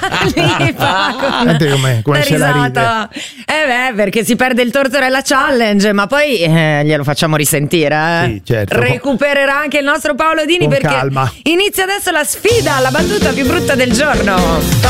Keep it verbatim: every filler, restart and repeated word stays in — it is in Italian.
lì fa Senti come, come se la ride. Eh beh, perché si perde il Tortorella Challenge, ma poi eh, glielo facciamo risentire. Eh? Sì, certo. Recupererà anche il nostro Paolo Dini, Con perché calma. inizia adesso la sfida, la battuta più brutta del giorno.